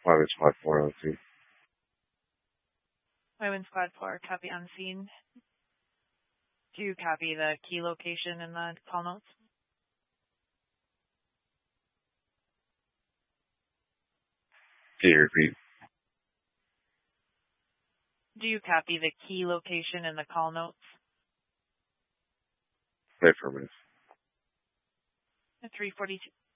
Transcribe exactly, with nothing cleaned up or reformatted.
Five and squad four on scene. Five and squad four, copy on scene. Do you copy the key location in the call notes? Can you repeat? Do you copy the key location in the call notes? Affirmative. three forty-two.